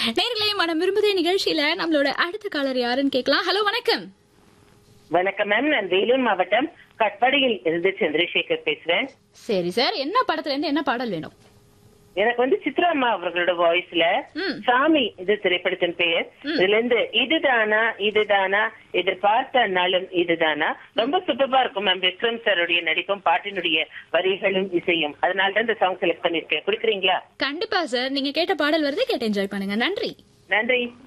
நேர்களே மனம் விரும்புதே நிகழ்ச்சியில நம்மளோட அடுத்த காலர் யாருன்னு கேட்கலாம். ஹலோ, வணக்கம். வணக்கம் மேம், நான் வேலூர் மாவட்டம் கட்பாடியில் இருந்து சந்திரசேகர் பேசுறேன். சரி சார், என்ன படத்துல இருந்து என்ன பாடல் வேணும்? எனக்கு சித்ரா அம்மா அவர்களோட வாய்ஸ்ல சாமி இது திரைப்படத்தின் பெயர். இதுல இருந்து இதுதானா இதுதானா எதிர்பார்த்த நாளும் இதுதானா ரொம்ப சூப்பரா இருக்கும் மேம். விக்ரம் சாருடைய நடிப்பும் பாட்டினுடைய வரிகளும் இசையும், அதனாலதான் இந்த சாங் செலக்ட் பண்ணிருக்கேன். குடுக்குறீங்களா? கண்டிப்பா சார், நீங்க கேட்ட பாடல் வருது, கேட்டு என்ஜாய் பண்ணுங்க. நன்றி. நன்றி.